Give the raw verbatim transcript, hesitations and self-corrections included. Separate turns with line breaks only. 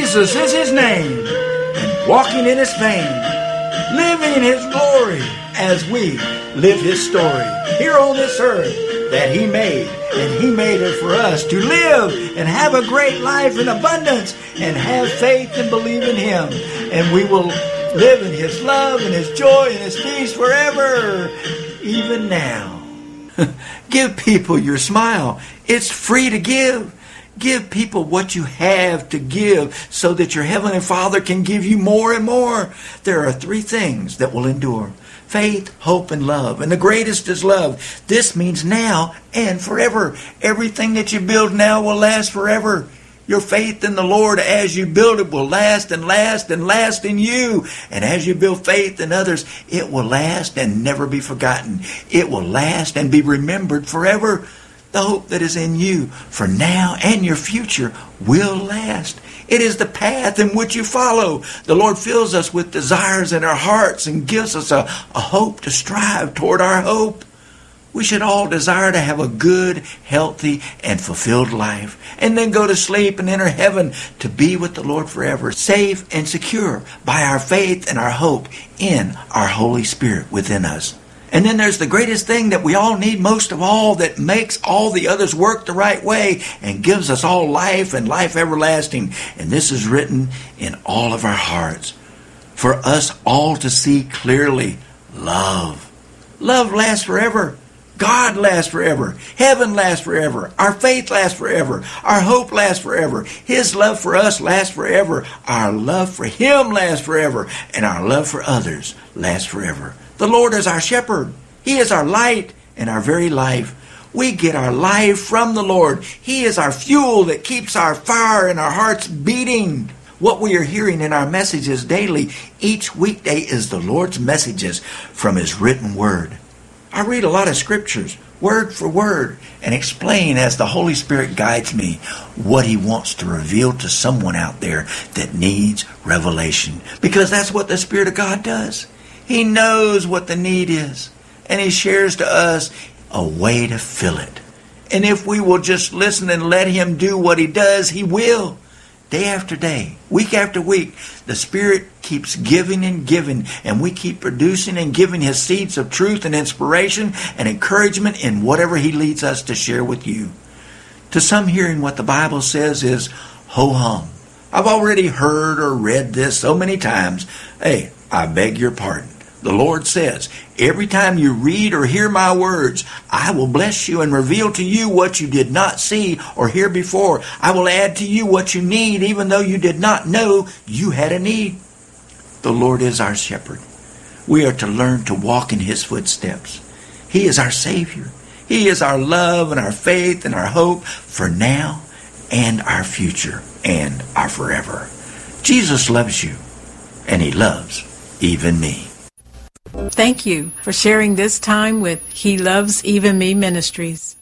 Jesus is his name, and walking in his fame, living in his glory as we live his story here on this earth that he made. And he made it for us to live and have a great life in abundance and have faith and believe in him. And we will live in his love and his joy and his peace forever, even now. Give people your smile. It's free to give. Give people what you have to give so that your Heavenly Father can give you more and more. There are three things that will endure: faith, hope, and love. And the greatest is love. This means now and forever. Everything that you build now will last forever. Your faith in the Lord as you build it will last and last and last in you. And as you build faith in others, it will last and never be forgotten. It will last and be remembered forever. The hope that is in you for now and your future will last. It is the path in which you follow. The Lord fills us with desires in our hearts and gives us a, a hope to strive toward our hope. We should all desire to have a good, healthy, and fulfilled life, and then go to sleep and enter heaven to be with the Lord forever, safe and secure by our faith and our hope in our Holy Spirit within us. And then there's the greatest thing that we all need most of all, that makes all the others work the right way and gives us all life and life everlasting. And this is written in all of our hearts for us all to see clearly: love. Love lasts forever. God lasts forever. Heaven lasts forever. Our faith lasts forever. Our hope lasts forever. His love for us lasts forever. Our love for him lasts forever. And our love for others lasts forever. The Lord is our shepherd. He is our light and our very life. We get our life from the Lord. He is our fuel that keeps our fire and our hearts beating. What we are hearing in our messages daily each weekday is the Lord's messages from his written word. I read a lot of scriptures, word for word, and explain as the Holy Spirit guides me what he wants to reveal to someone out there that needs revelation. Because that's what the Spirit of God does. He knows what the need is, and he shares to us a way to fill it. And if we will just listen and let him do what he does, he will. Day after day, week after week, the Spirit keeps giving and giving, and we keep producing and giving his seeds of truth and inspiration and encouragement in whatever he leads us to share with you. To some, hearing what the Bible says is ho-hum. I've already heard or read this so many times. Hey, I beg your pardon. The Lord says, every time you read or hear my words, I will bless you and reveal to you what you did not see or hear before. I will add to you what you need, even though you did not know you had a need. The Lord is our shepherd. We are to learn to walk in his footsteps. He is our Savior. He is our love and our faith and our hope for now and our future and our forever. Jesus loves you, and he loves even me.
Thank you for sharing this time with He Loves Even Me Ministries.